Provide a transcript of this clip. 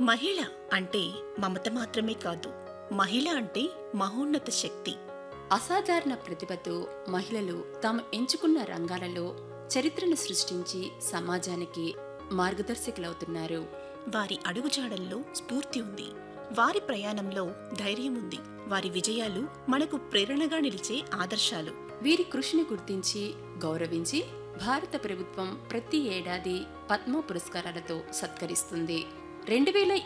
మహిళ అంటే మమత మాత్రమే కాదు, మహిళ అంటే మహోన్నత శక్తి. అసాధారణ ప్రతిభతో మహిళలు తాము ఎంచుకున్న రంగాలలో చరిత్రను సృష్టించి సమాజానికి మార్గదర్శకులవుతున్నారు. వారి అడుగుజాడల్లో స్ఫూర్తి ఉంది, వారి ప్రయాణంలో ధైర్యం ఉంది. వారి విజయాలు మనకు ప్రేరణగా నిలిచే ఆదర్శాలు. వీరి కృషిని గుర్తించి గౌరవించి భారత ప్రభుత్వం ప్రతి ఏడాది పద్మ పురస్కారాలతో సత్కరిస్తుంది. 2000